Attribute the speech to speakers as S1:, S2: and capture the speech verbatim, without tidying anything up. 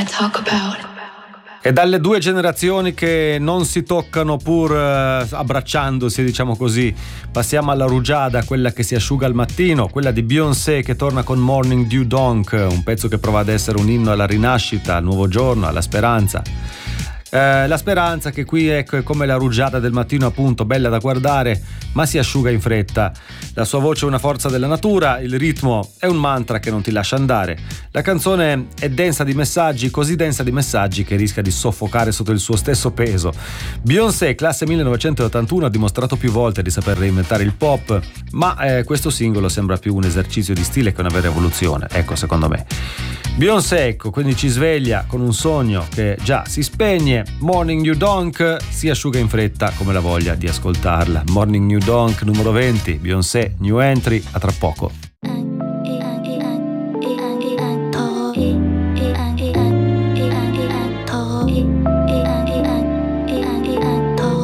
S1: talk about.
S2: E dalle due generazioni che non si toccano pur eh, abbracciandosi, diciamo così, passiamo alla rugiada, quella che si asciuga al mattino, quella di Beyoncé che torna con Morning Dew Donk, un pezzo che prova ad essere un inno alla rinascita, al nuovo giorno, alla speranza. Eh, la speranza che qui, ecco, è come la rugiada del mattino, appunto, bella da guardare ma si asciuga in fretta. La sua voce è una forza della natura, il ritmo è un mantra che non ti lascia andare. La canzone è densa di messaggi, così densa di messaggi che rischia di soffocare sotto il suo stesso peso. Beyoncé, classe millenovecentottantuno, ha dimostrato più volte di saper reinventare il pop, ma eh, questo singolo sembra più un esercizio di stile che una vera evoluzione, ecco, secondo me. Beyoncé, ecco, quindi ci sveglia con un sogno che già si spegne. Morning Dew Donk si asciuga in fretta come la voglia di ascoltarla. Morning Dew Donk numero venti, Beyoncé, New Entry, a tra poco.